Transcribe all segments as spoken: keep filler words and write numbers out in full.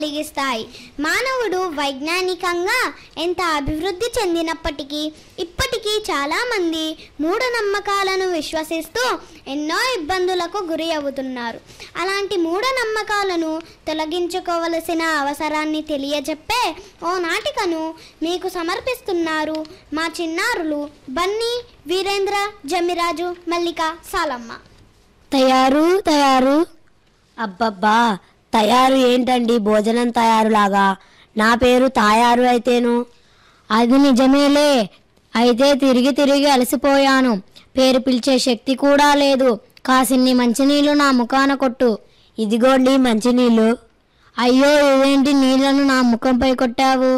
కలిగిస్తాయి. మానవుడు వైజ్ఞానికంగా ఎంత అభివృద్ధి చెందినప్పటికీ ఇప్పటికీ చాలామంది మూఢనమ్మకాలను విశ్వసిస్తూ ఎన్నో ఇబ్బందులకు గురి అవుతున్నారు. అలాంటి మూఢనమ్మకాలను తొలగించుకోవలసిన అవసరాన్ని తెలియజెప్పే ఓ నాటికను మీకు సమర్పిస్తున్నారు మా చిన్నారులు బన్నీ, వీరేంద్ర, జమిరాజు, మల్లిక, సాలమ్మ. తయారు తయారు. అబ్బబ్బా, తయారు ఏంటండి భోజనం తయారులాగా? నా పేరు తాయారు అయితేను. అది నిజమేలే, అయితే తిరిగి తిరిగి అలసిపోయాను. పేరు పిలిచే శక్తి కూడా లేదు. కాసిన్ని మంచినీళ్ళు నా ముఖాన కొట్టు. ఇదిగోండి మంచినీళ్ళు. అయ్యో, ఇదేంటి నీళ్లను నా ముఖంపై కొట్టావు?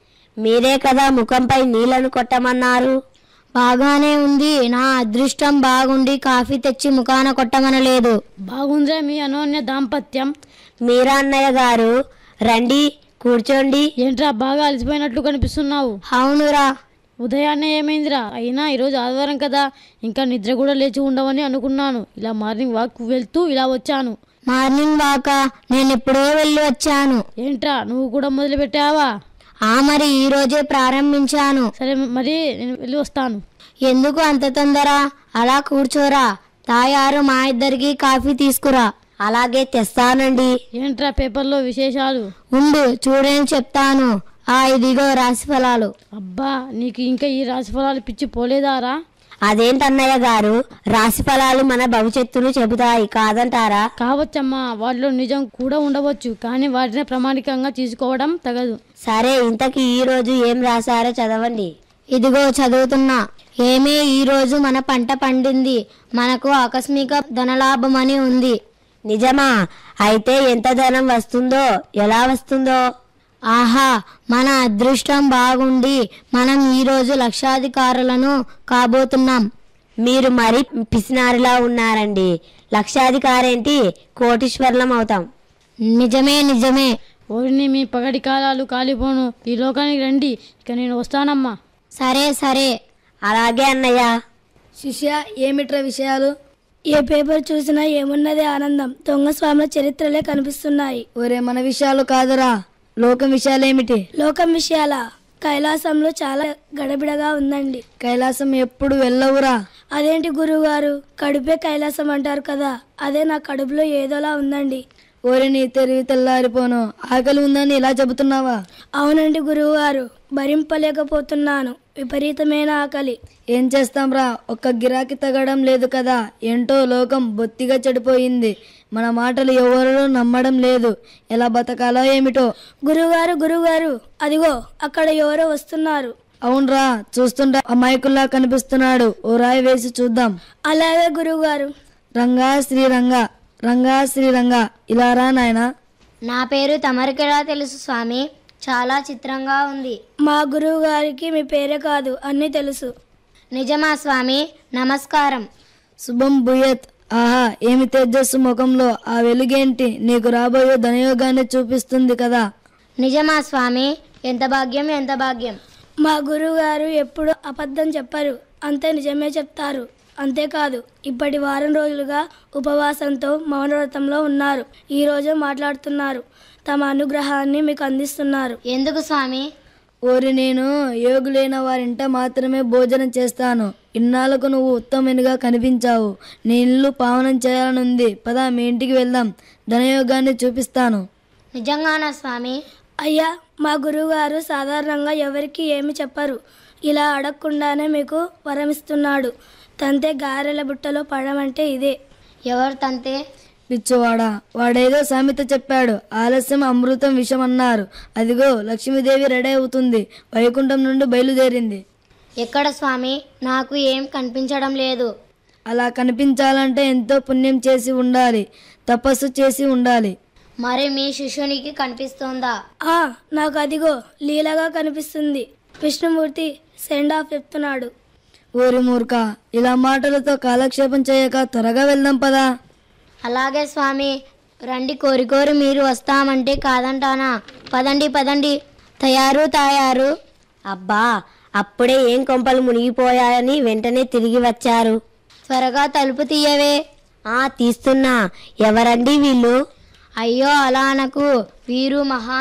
మీరే కదా ముఖంపై నీళ్లను కొట్టమన్నారు. బాగానే ఉంది, నా అదృష్టం బాగుండి కాఫీ తెచ్చి ముఖాన కొట్టమనలేదు. బాగుందే మీ అనోన్య దాంపత్యం. మీరా అన్నయ్య గారు, రండి కూర్చోండి. ఏంట్రా బాగా అలసిపోయినట్లు కనిపిస్తున్నావు? అవునురా. ఉదయాన్నే ఏమైందిరా? అయినా ఈరోజు ఆదివారం కదా, ఇంకా నిద్ర కూడా లేచి ఉండవని అనుకున్నాను. ఇలా మార్నింగ్ వాక్ వెళ్తూ ఇలా వచ్చాను. మార్నింగ్ వాకా? నేను ఎప్పుడో వెళ్ళి వచ్చాను. ఏంట్రా నువ్వు కూడా మొదలు పెట్టావా? ఆ, మరి ఈ రోజే ప్రారంభించాను. సరే మరి నేను వెళ్ళి వస్తాను. ఎందుకు అంత తొందర? అలా కూర్చోరా. తాయారు, మా ఇద్దరికి కాఫీ తీసుకురా. అలాగే తెస్తానండి. ఏంట్రా పేపర్లో విశేషాలు? ఉండు చూడని చెప్తాను. ఆ, ఇదిగో రాశి ఫలాలు. అబ్బా, నీకు ఇంకా ఈ రాశి ఫలాలు పిచ్చి పోలేదారా? అదేంటన్నయ్య గారు, రాశి ఫలాలు మన భవిష్యత్తును చెబుతాయి కాదంటారా? కావచ్చమ్మా, వాటిలో నిజం కూడా ఉండవచ్చు, కానీ వాటిని ప్రామాణికంగా తీసుకోవడం తగదు. సరే, ఇంతకీ ఈ రోజు ఏం రాశారో చదవండి. ఇదిగో చదువుతున్నా. ఏమే, ఈ రోజు మన పంట పండింది. మనకు ఆకస్మిక ధనలాభం అని ఉంది. నిజమా? అయితే ఎంత ధనం వస్తుందో, ఎలా వస్తుందో? ఆహా, మన అదృష్టం బాగుండి మనం ఈరోజు లక్షాధికారులను కాబోతున్నాం. మీరు మరి పిసినారిలా ఉన్నారండి. లక్షాధికారేంటి, కోటీశ్వరులం అవుతాం. నిజమే నిజమే. ఓరిని మీ పగటి కాలాలు కాలిపోను. ఈ లోకానికి రండి, ఇక నేను వస్తానమ్మా. సరే సరే. అలాగే అన్నయ్య. శిష్య, ఏమిట్రా విషయాలు? ఏ పేపర్ చూసినా ఏమున్నదే ఆనందం. దొంగ స్వాముల చరిత్రలే కనిపిస్తున్నాయి. ఒరే, మన విషయాలు కాదురా, లోకం విషయాలేమిటి? లోకం విషయాల కైలాసంలో చాలా గడబిడగా ఉందండి. కైలాసం ఎప్పుడు వెళ్ళవురా? అదేంటి గురువుగారు, కడుపే కైలాసం అంటారు కదా, అదే నా కడుపులో ఏదోలా ఉందండి. ఓరి, నీ తెలివి తెల్లారిపోను. ఆకలి ఉందని ఇలా చెబుతున్నావా? అవునండి గురువుగారు, భరింపలేకపోతున్నాను. విపరీతమైన ఆకలి. ఏం చేస్తాంరా, ఒక్క గిరాకీ తగ్గడం లేదు కదా. ఏంటో లోకం బొత్తిగా చెడిపోయింది. మన మాటలు ఎవరూ నమ్మడం లేదు. ఎలా బతకాలో ఏమిటో. గురువుగారు గురువుగారు అదిగో అక్కడ ఎవరో వస్తున్నారు. అవునరా, చూస్తుంటే అమాయకుల్లా కనిపిస్తున్నాడు. ఓ రాయి వేసి చూద్దాం. అలాగే గురువుగారు. రంగా శ్రీరంగా, రంగా శ్రీరంగా, ఇలా రా నాయనా. నా పేరు తమరికెలా తెలుసు స్వామి? చాలా చిత్రంగా ఉంది. మా గురువు గారికి మీ పేరే కాదు, అన్నీ తెలుసు. నిజమా స్వామి? నమస్కారం. శుభం భూయత్. ఆహా, ఏమి తేజస్సు ముఖంలో. ఆ వెలుగేంటి, నీకు రాబోయే ధనయోగాన్ని చూపిస్తుంది కదా. నిజమా స్వామి? ఎంత భాగ్యం, ఎంత భాగ్యం. మా గురువు గారు ఎప్పుడు అబద్ధం చెప్పరు, అంతే నిజమే చెప్తారు. అంతేకాదు, ఇప్పటి వారం రోజులుగా ఉపవాసంతో మౌనవ్రతంలో ఉన్నారు. ఈ రోజు మాట్లాడుతున్నారు. తమ అనుగ్రహాన్ని మీకు అందిస్తున్నారు. ఎందుకు స్వామి? ఓరి, నేను యోగులైన వారింట మాత్రమే భోజనం చేస్తాను. ఇన్నాళ్ళకు నువ్వు ఉత్తమునిగా కనిపించావు. నీ ఇల్లు పావనం చేయాలనుంది. పద, మీ ఇంటికి వెళ్దాం. ధనయోగాన్ని చూపిస్తాను. నిజంగానా స్వామి? అయ్యా, మా గురువుగారు సాధారణంగా ఎవరికి ఏమి చెప్పరు. ఇలా అడగకుండానే మీకు వరమిస్తున్నాడు. తంతే గారెల బుట్టలో పడమంటే ఇదే. ఎవరు తంతే? పిచ్చువాడా, వాడేదో సామెత చెప్పాడు. ఆలస్యం అమృతం విషం అన్నారు. అదిగో లక్ష్మీదేవి రెడీ అవుతుంది. వైకుంఠం నుండి బయలుదేరింది. ఎక్కడ స్వామి? నాకు ఏం కనిపించడం లేదు. అలా కనిపించాలంటే ఎంతో పుణ్యం చేసి ఉండాలి, తపస్సు చేసి ఉండాలి. మరి మీ శిష్యునికి కనిపిస్తోందా? ఆ, నాకు అదిగో లీలగా కనిపిస్తుంది. విష్ణుమూర్తి సెండ్ ఆఫ్ చెప్తున్నాడు. ఓరి మూర్ఖ, ఇలా మాటలతో కాలక్షేపం చేయక త్వరగా వెళ్దాం పదా. అలాగే స్వామి. రండి, కోరి కోరి మీరు వస్తామంటే కాదంటానా? పదండి పదండి. తయారు తాయారు. అబ్బా, అప్పుడే ఏం కొంపలు మునిగిపోయాయని వెంటనే తిరిగి వచ్చారు. త్వరగా తలుపు తీయవే. ఆ, తీస్తున్నా. ఎవరండి వీళ్ళు? అయ్యో అలా అనకు, వీరు మహా